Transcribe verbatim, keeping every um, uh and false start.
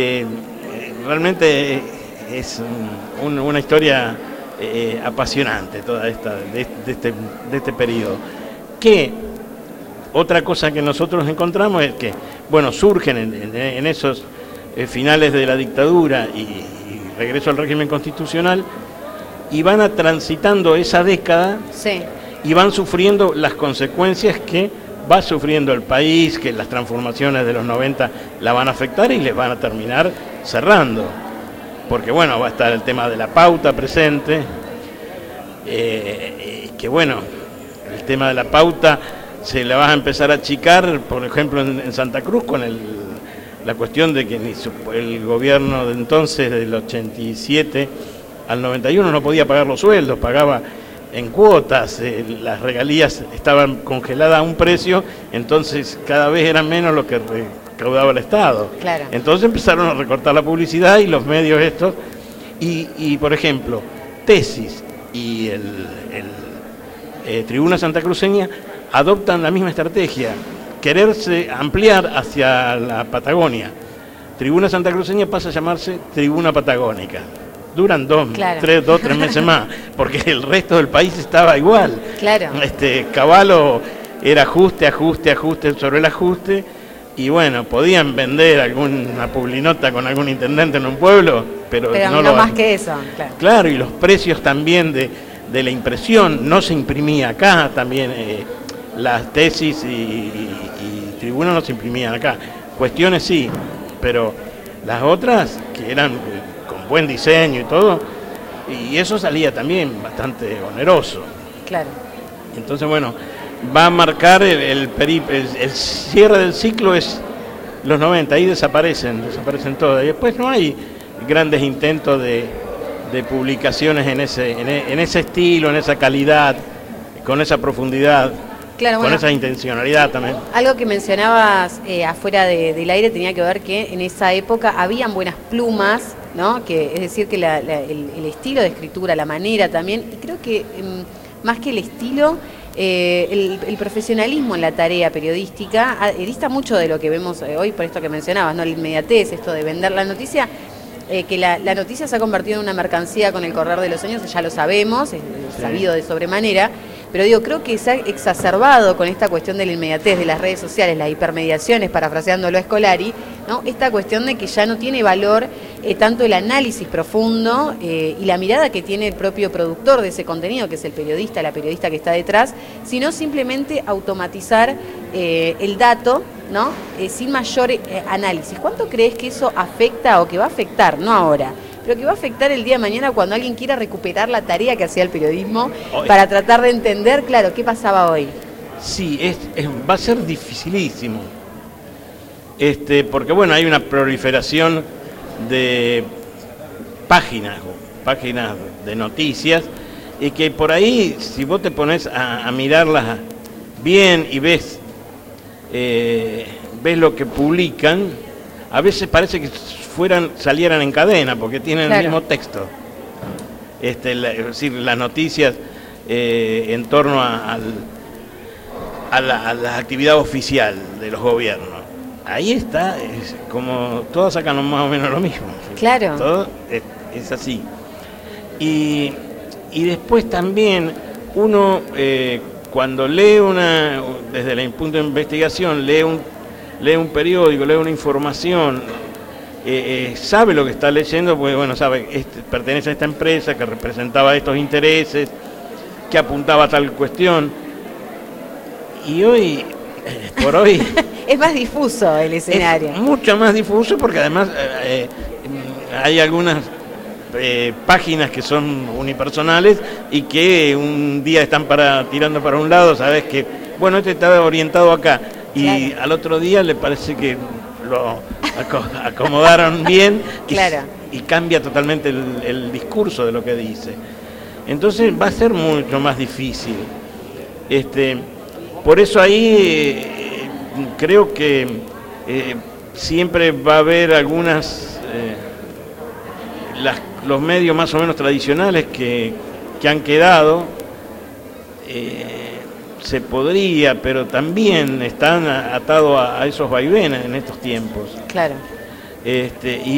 Eh, realmente es un, una historia eh, apasionante toda esta de, de, este, de este periodo. Que otra cosa que nosotros encontramos es que, bueno, surgen en, en, en esos eh, finales de la dictadura y, y regreso al régimen constitucional y van a transitando esa década sí. y van sufriendo las consecuencias que va sufriendo el país, que las transformaciones de los noventa la van a afectar y les van a terminar cerrando. Porque bueno, va a estar el tema de la pauta presente, eh, que bueno, el tema de la pauta se la va a empezar a achicar, por ejemplo en, en Santa Cruz, con el, la cuestión de que ni su, el gobierno de entonces, del ochenta y siete al noventa y uno, no podía pagar los sueldos, pagaba en cuotas, eh, las regalías estaban congeladas a un precio, entonces cada vez eran menos lo que recaudaba el Estado. Claro. Entonces empezaron a recortar la publicidad y los medios estos, y, y por ejemplo, Tesis y el, el eh, Tribuna Santacruceña adoptan la misma estrategia, quererse ampliar hacia la Patagonia. Tribuna Santacruceña pasa a llamarse Tribuna Patagónica. Duran dos, claro. tres, dos, tres meses más, porque el resto del país estaba igual. Claro. Este Cavallo era ajuste, ajuste, ajuste sobre el ajuste, y bueno, podían vender alguna publinota con algún intendente en un pueblo, pero, pero no, no lo más que eso. Claro. Claro, y los precios también de, de la impresión, no se imprimía acá también, eh, las Tesis y, y, y Tribuna no se imprimían acá. Cuestiones sí, pero las otras, que eran buen diseño y todo, y eso salía también bastante oneroso. Claro. Entonces, bueno, va a marcar el, el, peri, el, el cierre del ciclo es los noventa, ahí desaparecen, desaparecen todas, y después no hay grandes intentos de, de publicaciones en ese, en, en ese estilo, en esa calidad, con esa profundidad. Claro, con bueno, esa intencionalidad también. Algo que mencionabas eh, afuera de, del aire tenía que ver que en esa época habían buenas plumas, ¿no? Que, es decir, que la, la, el, el estilo de escritura, la manera también, y creo que eh, más que el estilo, eh, el, el profesionalismo en la tarea periodística dista mucho de lo que vemos eh, hoy, por esto que mencionabas, ¿no? La inmediatez, esto de vender la noticia. Eh, que la, la noticia se ha convertido en una mercancía con el correr de los años, ya lo sabemos, es sí. sabido de sobremanera, pero digo, creo que se ha exacerbado con esta cuestión de la inmediatez de las redes sociales, las hipermediaciones, parafraseándolo a Scolari, ¿no? Esta cuestión de que ya no tiene valor eh, tanto el análisis profundo eh, y la mirada que tiene el propio productor de ese contenido, que es el periodista, la periodista que está detrás, sino simplemente automatizar eh, el dato, ¿no? Eh, sin mayor eh, análisis. ¿Cuánto crees que eso afecta o que va a afectar, no ahora, pero que va a afectar el día de mañana cuando alguien quiera recuperar la tarea que hacía el periodismo hoy, para tratar de entender, claro, qué pasaba hoy? Sí, es, es, va a ser dificilísimo, este, porque bueno, hay una proliferación de páginas, páginas de noticias, y que por ahí, si vos te pones a, a mirarlas bien y ves Eh, ves lo que publican, a veces parece que fueran salieran en cadena porque tienen claro. el mismo texto, este, la, es decir, las noticias eh, en torno a, al, a, la, a la actividad oficial de los gobiernos, ahí está, es como todos sacan más o menos lo mismo, claro, todo es, es así, y, y después también uno eh, cuando lee una, desde el punto de investigación, lee un, lee un periódico, lee una información, eh, eh, sabe lo que está leyendo, porque bueno, sabe, este, pertenece a esta empresa que representaba estos intereses, que apuntaba a tal cuestión, y hoy, eh, por hoy... es más difuso el escenario. Es mucho más difuso porque además eh, hay algunas... Eh, páginas que son unipersonales y que un día están para tirando para un lado, sabes que, bueno, este está orientado acá, y claro. al otro día le parece que lo acomodaron bien y, claro. y cambia totalmente el, el discurso de lo que dice. Entonces va a ser mucho más difícil. Este, por eso ahí eh, creo que eh, siempre va a haber algunas... Eh, las los medios más o menos tradicionales que, que han quedado, eh, se podría, pero también están atados a, a esos vaivenes en estos tiempos. Claro. Este, y